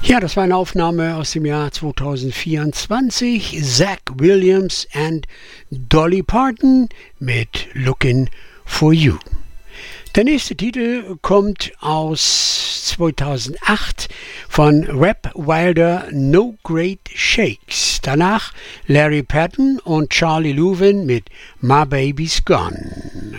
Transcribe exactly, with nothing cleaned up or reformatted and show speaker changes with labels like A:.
A: Ja, das war eine Aufnahme aus dem Jahr zweitausendvierundzwanzig. Zach Williams and Dolly Parton mit Looking for You. Der nächste Titel kommt aus zweitausendacht von Rap Wilder, No Great Shakes. Danach Larry Patton und Charlie Louvin mit My Baby's Gone.